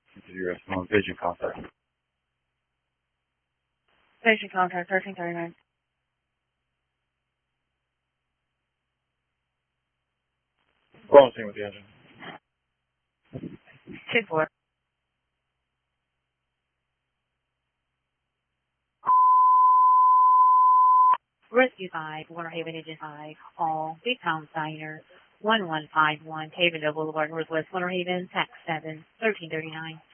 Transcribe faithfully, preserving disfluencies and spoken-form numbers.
Zero small vision contact. Vision contact thirteen thirty-nine. Wrong thing with the engine. Two four. Rescue five, Winter Haven Engine five, all, Big Town Diner, one one five one, Havendale Boulevard, Northwest Winter Haven, tax seven, thirteen thirty-nine.